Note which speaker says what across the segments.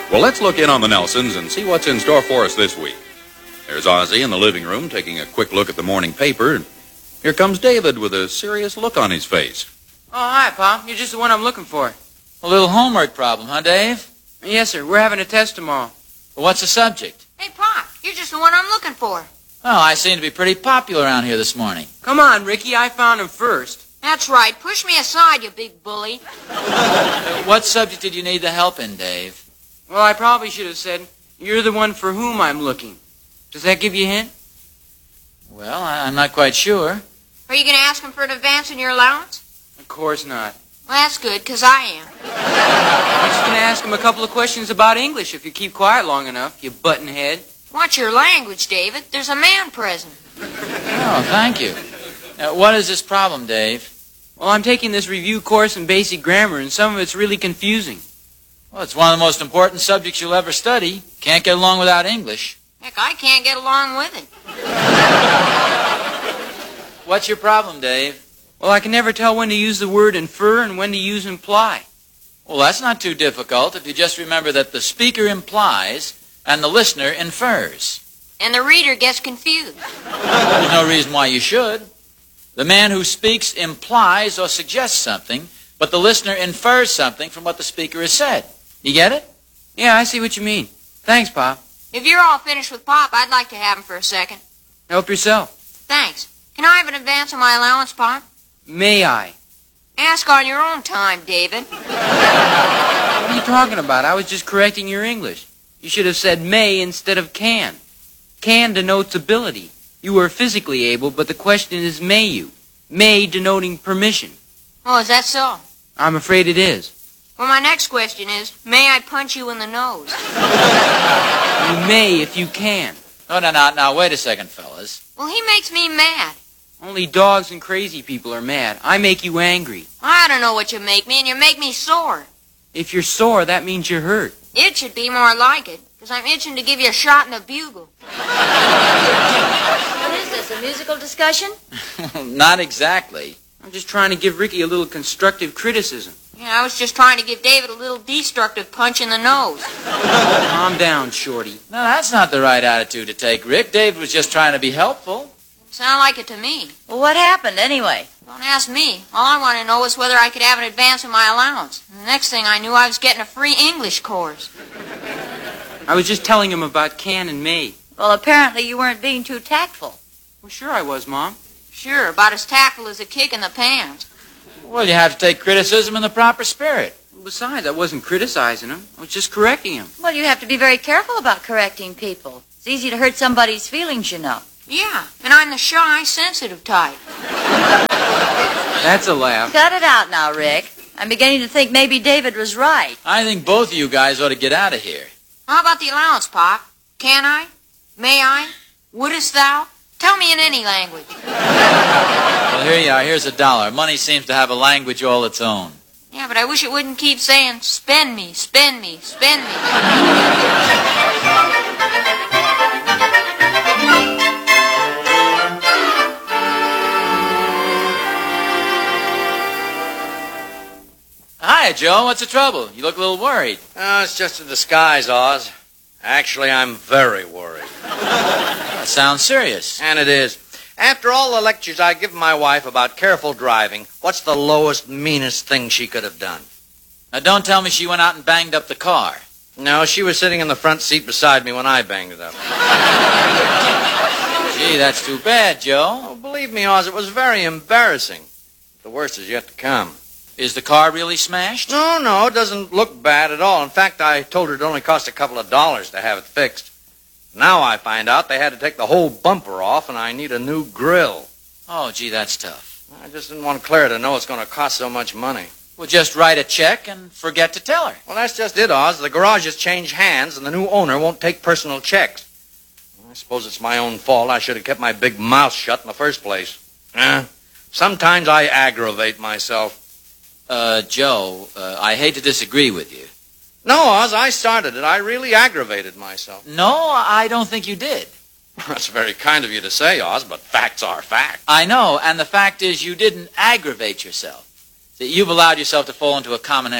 Speaker 1: Well, let's look in on the Nelsons and see what's in store for us this week. There's Ozzie in the living room taking a quick look at the morning paper. Here comes David with a serious look on his face.
Speaker 2: Oh, hi, Pop. You're just the one I'm looking for.
Speaker 3: A little homework problem, huh, Dave?
Speaker 2: Yes, sir. We're having a test tomorrow.
Speaker 3: Well, what's the subject?
Speaker 4: Hey, Pop, you're just the one I'm looking for.
Speaker 3: Oh, I seem to be pretty popular around here this morning.
Speaker 2: Come on, Ricky. I found him first.
Speaker 4: That's right. Push me aside, you big bully.
Speaker 3: What subject did you need the help in, Dave?
Speaker 2: Well, I probably should have said, you're the one for whom I'm looking. Does that give you a hint?
Speaker 3: Well, I'm not quite sure.
Speaker 4: Are you going to ask him for an advance in your allowance?
Speaker 2: Of course not.
Speaker 4: Well, that's good, because I am.
Speaker 2: I'm just going to ask him a couple of questions about English if you keep quiet long enough, you buttonhead.
Speaker 4: Watch your language, David. There's a man present.
Speaker 3: Oh, thank you. Now, what is this problem, Dave?
Speaker 2: Well, I'm taking this review course in basic grammar, and some of it's really confusing.
Speaker 3: Well, it's one of the most important subjects you'll ever study. Can't get along without English.
Speaker 4: Heck, I can't get along with it.
Speaker 3: What's your problem, Dave?
Speaker 2: Well, I can never tell when to use the word infer and when to use imply.
Speaker 3: Well, that's not too difficult if you just remember that the speaker implies and the listener infers.
Speaker 4: And the reader gets confused.
Speaker 3: There's no reason why you should. The man who speaks implies or suggests something, but the listener infers something from what the speaker has said. You get it?
Speaker 2: Yeah, I see what you mean. Thanks, Pop.
Speaker 4: If you're all finished with Pop, I'd like to have him for a second.
Speaker 2: Help yourself.
Speaker 4: Thanks. Can I have an advance on my allowance, Pop?
Speaker 2: May I?
Speaker 4: Ask on your own time, David.
Speaker 2: What are you talking about? I was just correcting your English. You should have said may instead of can. Can denotes ability. You are physically able, but the question is may you. May denoting permission.
Speaker 4: Oh, is that so?
Speaker 2: I'm afraid it is.
Speaker 4: Well, my next question is, may I punch you in the nose?
Speaker 2: You may if you can.
Speaker 3: Oh, now, wait a second, fellas.
Speaker 4: Well, he makes me mad.
Speaker 2: Only dogs and crazy people are mad. I make you angry.
Speaker 4: I don't know what you make me, and you make me sore.
Speaker 2: If you're sore, that means you're hurt.
Speaker 4: It should be more like it, because I'm itching to give you a shot in the bugle.
Speaker 5: What is this, a musical discussion?
Speaker 3: Not exactly.
Speaker 2: I'm just trying to give Ricky a little constructive criticism.
Speaker 4: Yeah, I was just trying to give David a little destructive punch in the nose.
Speaker 2: Calm down, Shorty.
Speaker 3: No, that's not the right attitude to take, Rick. David was just trying to be helpful.
Speaker 4: Sound like it to me.
Speaker 5: Well, what happened anyway?
Speaker 4: Don't ask me. All I want to know is whether I could have an advance in my allowance. And the next thing I knew, I was getting a free English course.
Speaker 2: I was just telling him about can and may.
Speaker 5: Well, apparently you weren't being too tactful.
Speaker 2: Well, sure I was, Mom.
Speaker 4: Sure, about as tactful as a kick in the pants.
Speaker 3: Well, you have to take criticism in the proper spirit.
Speaker 2: Besides, I wasn't criticizing him. I was just correcting him.
Speaker 5: Well, you have to be very careful about correcting people. It's easy to hurt somebody's feelings, you know.
Speaker 4: Yeah, and I'm the shy, sensitive type.
Speaker 2: That's a laugh.
Speaker 5: Cut it out now, Rick. I'm beginning to think maybe David was right.
Speaker 3: I think both of you guys ought to get out of here.
Speaker 4: How about the allowance, Pop? Can I? May I? Wouldest thou? Tell me in any language.
Speaker 3: Well, here you are. Here's $1. Money seems to have a language all its own.
Speaker 4: Yeah, but I wish it wouldn't keep saying, spend me, spend me, spend me.
Speaker 3: Hi, Joe. What's the trouble? You look a little worried.
Speaker 6: Oh, it's just a disguise, Oz. Actually, I'm very worried.
Speaker 3: That sounds serious.
Speaker 6: And it is. After all the lectures I give my wife about careful driving, what's the lowest, meanest thing she could have done?
Speaker 3: Now, don't tell me she went out and banged up the car.
Speaker 6: No, she was sitting in the front seat beside me when I banged it up.
Speaker 3: Gee, that's too bad, Joe.
Speaker 6: Oh, believe me, Oz, it was very embarrassing. The worst is yet to come.
Speaker 3: Is the car really smashed?
Speaker 6: No, it doesn't look bad at all. In fact, I told her it only cost a couple of dollars to have it fixed. Now I find out they had to take the whole bumper off, and I need a new grill.
Speaker 3: Oh, gee, that's tough.
Speaker 6: I just didn't want Claire to know it's going to cost so much money.
Speaker 3: Well, just write a check and forget to tell her.
Speaker 6: Well, that's just it, Oz. The garage has changed hands, and the new owner won't take personal checks. I suppose it's my own fault. I should have kept my big mouth shut in the first place. Sometimes I aggravate myself.
Speaker 3: Joe, I hate to disagree with you.
Speaker 6: No, Oz, I started it. I really aggravated myself.
Speaker 3: No, I don't think you did.
Speaker 6: That's very kind of you to say, Oz, but facts are facts.
Speaker 3: I know, and the fact is you didn't aggravate yourself. That you've allowed yourself to fall into a common error.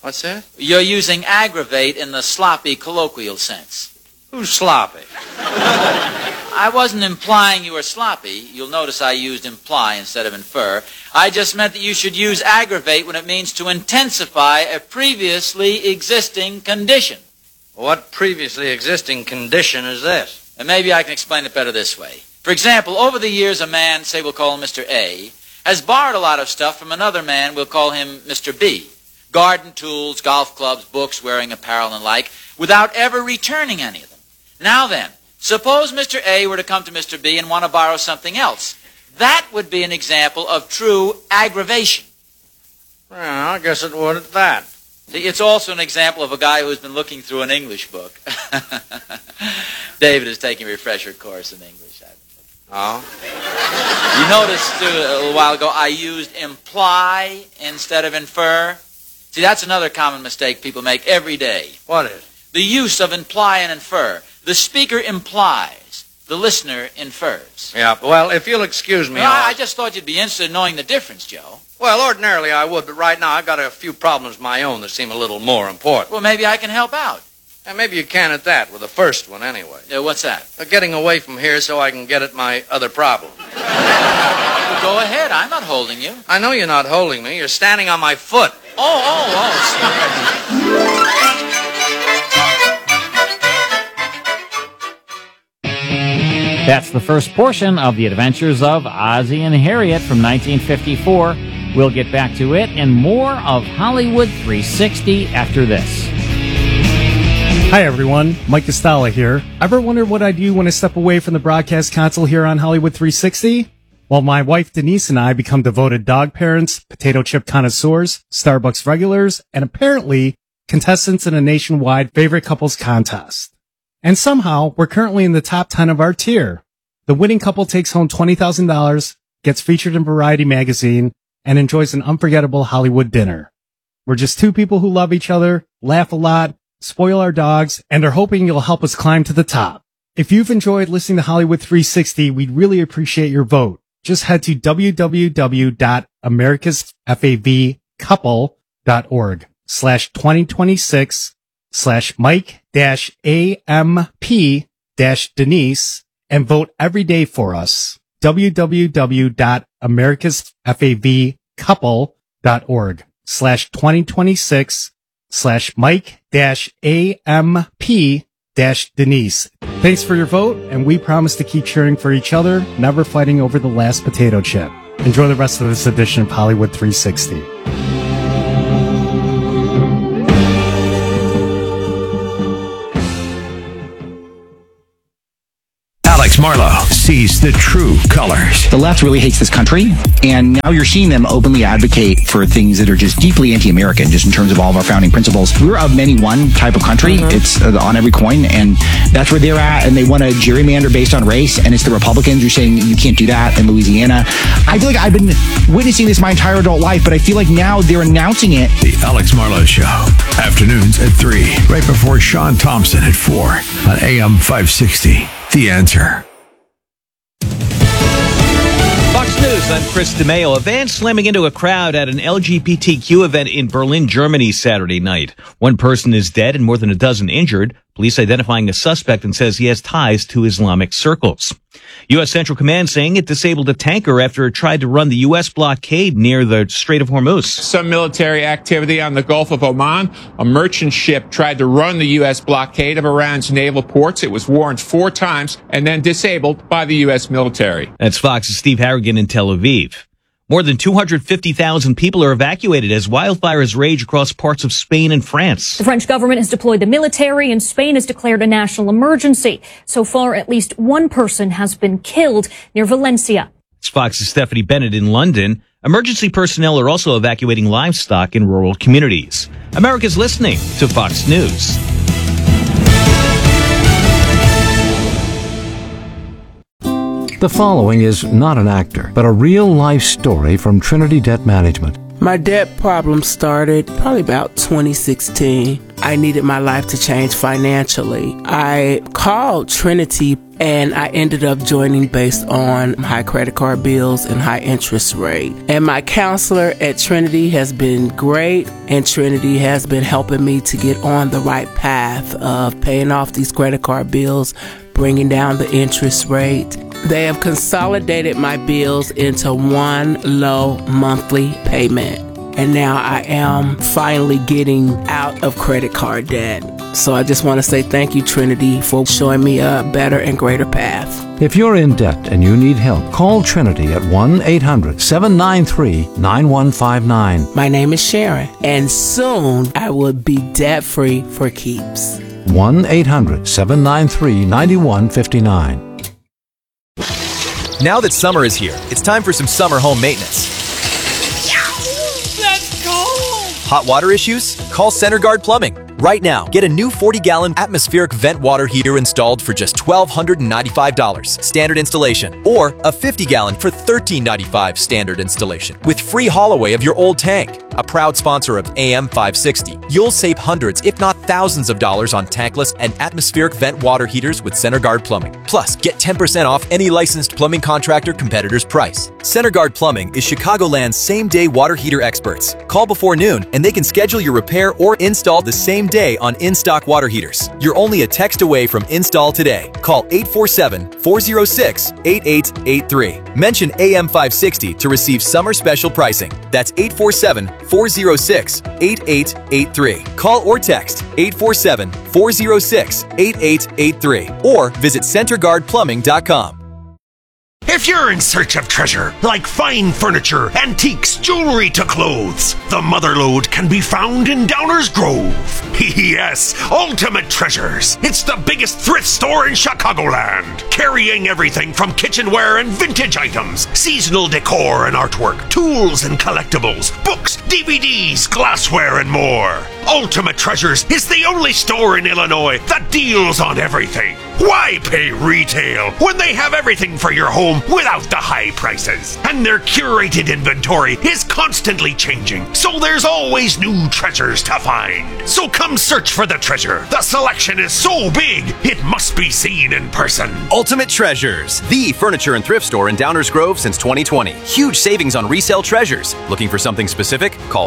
Speaker 6: What's that?
Speaker 3: You're using aggravate in the sloppy colloquial sense.
Speaker 6: Who's sloppy?
Speaker 3: I wasn't implying you were sloppy. You'll notice I used imply instead of infer. I just meant that you should use aggravate when it means to intensify a previously existing condition.
Speaker 6: What previously existing condition is this?
Speaker 3: And maybe I can explain it better this way. For example, over the years, a man, say we'll call him Mr. A, has borrowed a lot of stuff from another man, we'll call him Mr. B. Garden tools, golf clubs, books, wearing apparel, and like, without ever returning any of them. Now then, suppose Mr. A were to come to Mr. B and want to borrow something else. That would be an example of true aggravation.
Speaker 6: Well, I guess it would at that.
Speaker 3: See, it's also an example of a guy who's been looking through an English book. David is taking a refresher course in English.
Speaker 6: Oh?
Speaker 3: You noticed, too, a little while ago, I used imply instead of infer. See, that's another common mistake people make every day.
Speaker 6: What is?
Speaker 3: The use of imply and infer. The speaker implies. The listener infers.
Speaker 6: Yeah, well, if you'll excuse me,
Speaker 3: Well, I just thought you'd be interested in knowing the difference, Joe.
Speaker 6: Well, ordinarily I would, but right now I've got a few problems of my own that seem a little more important.
Speaker 3: Well, maybe I can help out.
Speaker 6: And maybe you can at that, with the first one anyway.
Speaker 3: What's that?
Speaker 6: Getting away from here so I can get at my other problem.
Speaker 3: Well, go ahead. I'm not holding you.
Speaker 6: I know you're not holding me. You're standing on my foot.
Speaker 7: That's the first portion of The Adventures of Ozzie and Harriet from 1954. We'll get back to it and more of Hollywood 360 after this.
Speaker 8: Hi everyone, Mike Costello here. Ever wonder what I do when I step away from the broadcast console here on Hollywood 360? Well, my wife Denise and I become devoted dog parents, potato chip connoisseurs, Starbucks regulars, and apparently contestants in a nationwide favorite couples contest. And somehow, we're currently in the top 10 of our tier. The winning couple takes home $20,000, gets featured in Variety magazine, and enjoys an unforgettable Hollywood dinner. We're just two people who love each other, laugh a lot, spoil our dogs, and are hoping you'll help us climb to the top. If you've enjoyed listening to Hollywood 360, we'd really appreciate your vote. Just head to www.americasfavcouple.org/2026/Mike-AMP-Denise and vote every day for us. www.americasfavcouple.org/2026/Mike-AMP-Denise. Thanks for your vote, and we promise to keep cheering for each other, never fighting over the last potato chip. Enjoy the rest of this edition of Hollywood 360.
Speaker 9: Alex Marlowe sees the true colors.
Speaker 10: The left really hates this country, and now you're seeing them openly advocate for things that are just deeply anti-American, just in terms of all of our founding principles. We're of many one type of country. It's on every coin, and that's where they're at, and they want to gerrymander based on race, and it's the Republicans who are saying you can't do that in Louisiana. I feel like I've been witnessing this my entire adult life, but I feel like now they're announcing it.
Speaker 9: The Alex Marlowe Show, afternoons at 3, right before Sean Thompson at 4 on AM 560. The Answer.
Speaker 11: Fox News, I'm Chris DeMeo. A van slamming into a crowd at an LGBTQ event in Berlin, Germany Saturday night. One person is dead and more than a dozen injured. Police identifying a suspect and says he has ties to Islamic circles. U.S. Central Command saying it disabled a tanker after it tried to run the U.S. blockade near the Strait of Hormuz.
Speaker 12: Some military activity on the Gulf of Oman. A merchant ship tried to run the U.S. blockade of Iran's naval ports. It was warned 4 times and then disabled by the U.S. military.
Speaker 11: That's Fox's Steve Harrigan in Tel Aviv. More than 250,000 people are evacuated as wildfires rage across parts of Spain and France.
Speaker 13: The French government has deployed the military, and Spain has declared a national emergency. So far, at least one person has been killed near Valencia.
Speaker 11: It's Fox's Stephanie Bennett in London. Emergency personnel are also evacuating livestock in rural communities. America's listening to Fox News.
Speaker 14: The following is not an actor, but a real-life story from Trinity Debt Management.
Speaker 15: My debt problem started probably about 2016. I needed my life to change financially. I called Trinity and I ended up joining based on high credit card bills and high interest rate. And my counselor at Trinity has been great, and Trinity has been helping me to get on the right path of paying off these credit card bills, bringing down the interest rate. They have consolidated my bills into one low monthly payment. And now I am finally getting out of credit card debt. So I just want to say thank you, Trinity, for showing me a better and greater path.
Speaker 14: If you're in debt and you need help, call Trinity at 1-800-793-9159.
Speaker 15: My name is Sharon, and soon I will be debt-free for keeps.
Speaker 14: 1-800-793-9159.
Speaker 16: Now that summer is here, it's time for some summer home maintenance.
Speaker 17: Let's go!
Speaker 16: Hot water issues? Call CenterGuard Plumbing. Right now, get a new 40-gallon atmospheric vent water heater installed for just $1,295 standard installation, or a 50-gallon for $1,395 standard installation, with free haul away of your old tank. A proud sponsor of AM 560, you'll save hundreds, if not thousands of dollars on tankless and atmospheric vent water heaters with CenterGuard Plumbing. Plus, get 10% off any licensed plumbing contractor competitor's price. CenterGuard Plumbing is Chicagoland's same-day water heater experts. Call before noon and they can schedule your repair or install the same day on in-stock water heaters. You're only a text away from install today. Call 847-406-8883. Mention AM 560 to receive summer special pricing. That's 847-406-8883. Call or text 847-406-8883 or visit CenterGuardPlumbing.com.
Speaker 18: If you're in search of treasure, like fine furniture, antiques, jewelry to clothes, the Motherlode can be found in Downers Grove. Yes, Ultimate Treasures. It's the biggest thrift store in Chicagoland, carrying everything from kitchenware and vintage items, seasonal decor and artwork, tools and collectibles, books, DVDs, glassware, and more. Ultimate Treasures is the only store in Illinois that deals on everything. Why pay retail when they have everything for your home without the high prices? And their curated inventory is constantly changing, so there's always new treasures to find. So come search for the treasure. The selection is so big, it must be seen in person.
Speaker 16: Ultimate Treasures, the furniture and thrift store in Downers Grove since 2020. Huge savings on resale treasures. Looking for something specific? Call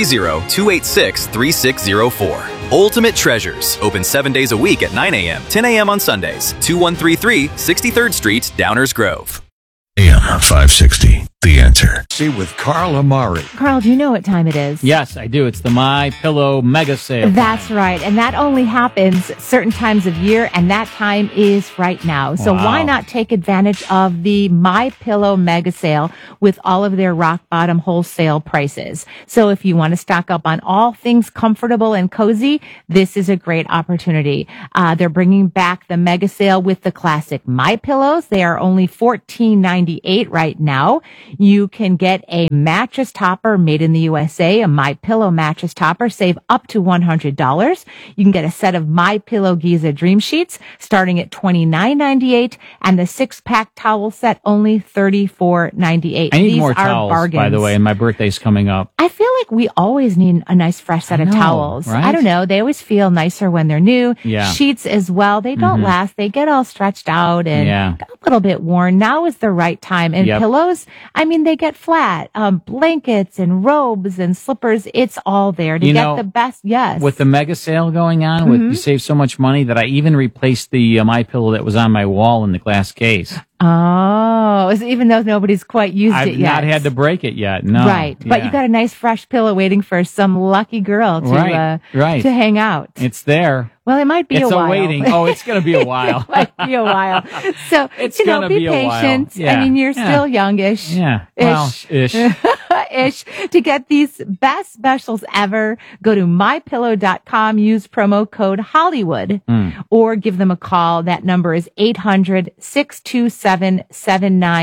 Speaker 16: 630-286-3604. Ultimate Treasures, open 7 days a week at 9 a.m., 10 a.m. on Sundays. 2133 63rd Street, Downers Grove.
Speaker 9: AM 560, The Answer. See with Carl Amari.
Speaker 19: Carl, do you know what time it is?
Speaker 7: Yes, I do. It's the My Pillow Mega Sale.
Speaker 19: That's right. And that only happens certain times of year, and that time is right now. So why not take advantage of the My Pillow Mega Sale with all of their rock bottom wholesale prices? So if you want to stock up on all things comfortable and cozy, this is a great opportunity. They're bringing back the Mega Sale with the classic My Pillows. They are only $14.98 right now. You can get a mattress topper made in the USA, a My Pillow mattress topper, save up to $100. You can get a set of My Pillow Giza Dream Sheets starting at $29.98, and the 6-pack towel set only $34.98.
Speaker 7: I need more towels, bargains. By the way, and my birthday's coming up.
Speaker 19: I feel like we always need a nice fresh set of towels.
Speaker 7: Right?
Speaker 19: I don't know. They always feel nicer when they're new.
Speaker 7: Yeah.
Speaker 19: Sheets as well. They don't last. They get all stretched out and a little bit worn. Now is the right time. And pillows, I mean, they get flat. Blankets and robes and slippers, it's all there to get the best. Yes.
Speaker 7: With the mega sale going on, you save so much money that I even replaced the My Pillow that was on my wall in the glass case.
Speaker 19: Oh, even though nobody's quite used it yet.
Speaker 7: I've not had to break it yet. No.
Speaker 19: Right. But you got a nice fresh pillow waiting for some lucky girl to to hang out.
Speaker 7: It's there.
Speaker 19: Well, it might be a while.
Speaker 7: It's waiting. Oh, it's going to be a while.
Speaker 19: It might be a while. So,
Speaker 7: it's
Speaker 19: be patient.
Speaker 7: Yeah.
Speaker 19: I mean, you're still youngish.
Speaker 7: Yeah. Well, ish.
Speaker 19: Ish. To get these best specials ever, go to mypillow.com, use promo code Hollywood, or give them a call. That number is 800-627-7955.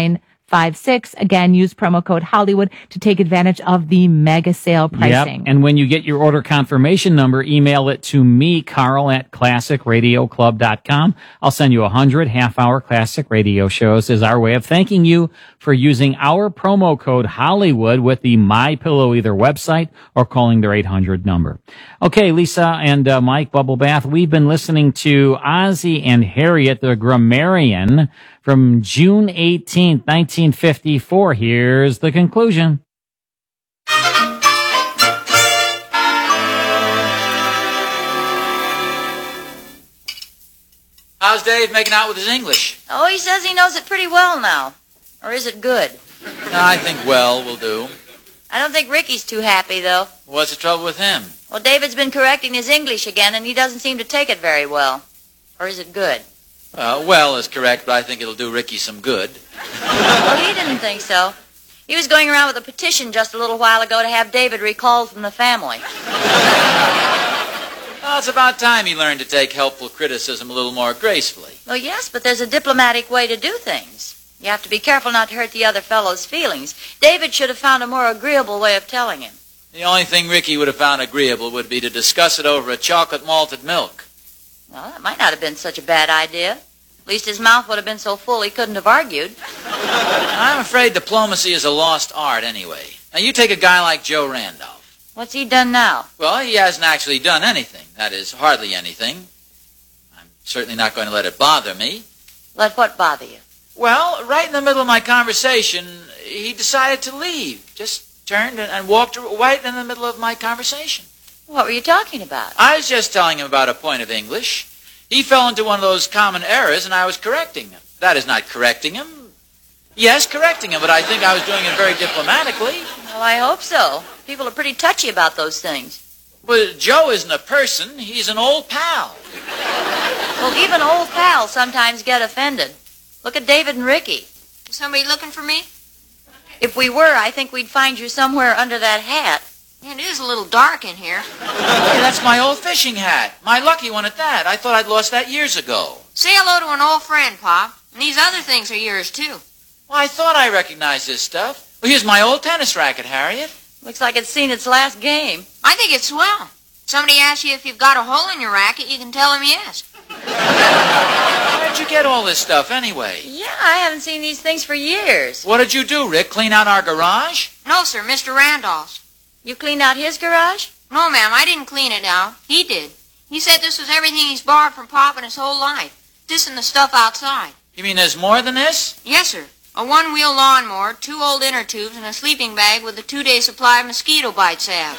Speaker 19: AM560. Again, use promo code Hollywood to take advantage of the mega sale pricing.
Speaker 7: Yep. And when you get your order confirmation number, email it to me, Carl, at classicradioclub.com. I'll send you 100 half-hour classic radio shows as our way of thanking you for using our promo code Hollywood with the MyPillow either website or calling their 800 number. Okay, Lisa and Mike Bubblebath, we've been listening to Ozzie and Harriet, the Grammarian, from June 18th, 1954. Here's the conclusion.
Speaker 3: How's Dave making out with his English?
Speaker 5: Oh, he says he knows it pretty well now. Or is it good?
Speaker 3: I think well will do.
Speaker 5: I don't think Ricky's too happy, though.
Speaker 3: What's the trouble with him?
Speaker 5: Well, David's been correcting his English again, and he doesn't seem to take it very well. Or is it good?
Speaker 3: Well is correct, but I think it'll do Ricky some good.
Speaker 5: Well, he didn't think so. He was going around with a petition just a little while ago to have David recalled from the family.
Speaker 3: Well, it's about time he learned to take helpful criticism a little more gracefully.
Speaker 5: Well, yes, but there's a diplomatic way to do things. You have to be careful not to hurt the other fellow's feelings. David should have found a more agreeable way of telling him.
Speaker 3: The only thing Ricky would have found agreeable would be to discuss it over a chocolate malted milk.
Speaker 5: Well, that might not have been such a bad idea. At least his mouth would have been so full he couldn't have argued.
Speaker 3: I'm afraid diplomacy is a lost art anyway. Now, you take a guy like Joe Randolph.
Speaker 5: What's he done now?
Speaker 3: Well, he hasn't actually done anything. That is, hardly anything. I'm certainly not going to let it bother me.
Speaker 5: Let what bother you?
Speaker 3: Well, right in the middle of my conversation, he decided to leave. Just turned and walked right in the middle of my conversation.
Speaker 5: What were you talking about?
Speaker 3: I was just telling him about a point of English. He fell into one of those common errors, and I was correcting him. That is not correcting him. Yes, correcting him, but I think I was doing it very diplomatically.
Speaker 5: Well, I hope so. People are pretty touchy about those things.
Speaker 3: But Joe isn't a person. He's an old pal.
Speaker 5: Well, even old pals sometimes get offended. Look at David and Ricky.
Speaker 4: Is somebody looking for me?
Speaker 5: If we were, I think we'd find you somewhere under that hat.
Speaker 4: Yeah, it is a little dark in here.
Speaker 3: Hey, that's my old fishing hat. My lucky one at that. I thought I'd lost that years ago.
Speaker 4: Say hello to an old friend, Pop. And these other things are yours, too.
Speaker 3: Well, I thought I recognized this stuff. Well, here's my old tennis racket, Harriet.
Speaker 5: Looks like it's seen its last game.
Speaker 4: I think it's swell. Somebody asks you if you've got a hole in your racket, you can tell them yes.
Speaker 3: Where'd you get all this stuff, anyway?
Speaker 5: Yeah, I haven't seen these things for years.
Speaker 3: What did you do, Rick? Clean out our garage?
Speaker 4: No, sir, Mr. Randolph's.
Speaker 5: You cleaned out his garage?
Speaker 4: No, ma'am, I didn't clean it out. He did. He said this was everything he's borrowed from Pop in his whole life. This and the stuff outside.
Speaker 3: You mean there's more than this?
Speaker 4: Yes, sir. A one-wheel lawnmower, 2 old inner tubes, and a sleeping bag with a 2-day supply of mosquito bite salve.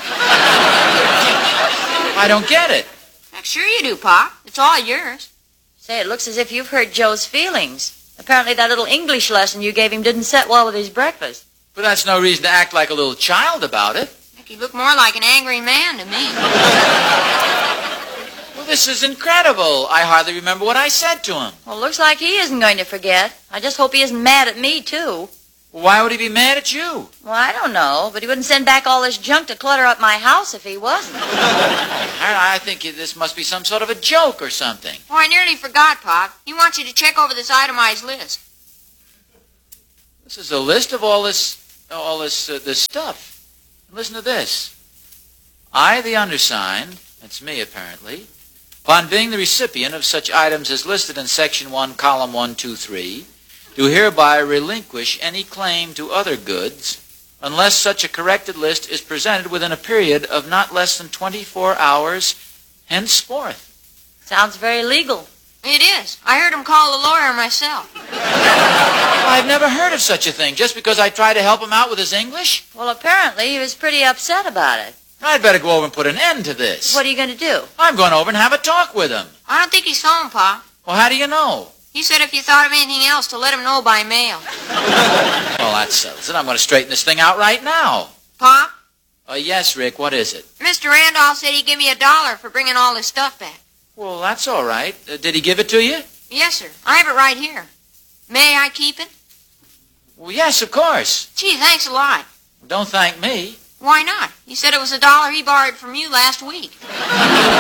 Speaker 3: I don't get it.
Speaker 4: Sure you do, Pop. It's all yours.
Speaker 5: Say, it looks as if you've hurt Joe's feelings. Apparently that little English lesson you gave him didn't set well with his breakfast.
Speaker 3: But that's no reason to act like a little child about it.
Speaker 4: He looked more like an angry man to me.
Speaker 3: Well, this is incredible. I hardly remember what I said to him.
Speaker 5: Well, looks like he isn't going to forget. I just hope he isn't mad at me, too.
Speaker 3: Why would he be mad at you?
Speaker 5: Well, I don't know, but he wouldn't send back all this junk to clutter up my house if he wasn't.
Speaker 3: I think this must be some sort of a joke or something.
Speaker 4: Oh, I nearly forgot, Pop. He wants you to check over this itemized list.
Speaker 3: This is a list of all this stuff. Listen to this. I, the undersigned, that's me apparently, upon being the recipient of such items as listed in Section 1, Column 1, 2, 3, do hereby relinquish any claim to other goods unless such a corrected list is presented within a period of not less than 24 hours henceforth.
Speaker 5: Sounds very legal.
Speaker 4: It is. I heard him call the lawyer myself.
Speaker 3: I've never heard of such a thing, just because I tried to help him out with his English?
Speaker 5: Well, apparently he was pretty upset about it.
Speaker 3: I'd better go over and put an end to this.
Speaker 5: What are you going to do?
Speaker 3: I'm going over and have a talk with him.
Speaker 4: I don't think he's home, Pop.
Speaker 3: Well, how do you know?
Speaker 4: He said if you thought of anything else to let him know by mail.
Speaker 3: Well, that settles it. I'm going to straighten this thing out right now.
Speaker 4: Pop?
Speaker 3: Yes, Rick, what is it?
Speaker 4: Mr. Randolph said he'd give me $1 for bringing all this stuff back.
Speaker 3: Well, that's all right. Did he give it to you?
Speaker 4: Yes, sir. I have it right here. May I keep it?
Speaker 3: Well, yes, of course.
Speaker 4: Gee, thanks a lot.
Speaker 3: Don't thank me.
Speaker 4: Why not? He said it was $1 he borrowed from you last week.